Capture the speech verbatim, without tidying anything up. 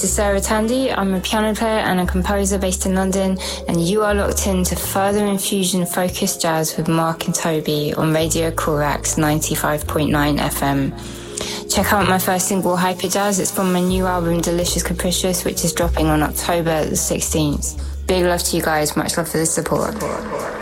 is Sarah Tandy. I'm a piano player and a composer based in London, and you are locked in to Further Infusion Focused Jazz with Mark and Toby on Radio Corax ninety-five point nine F M. Check out my first single, Hyper Jazz. It's from my new album, Delicious Capricious, which is dropping on October the sixteenth. Big love to you guys. Much love for the support.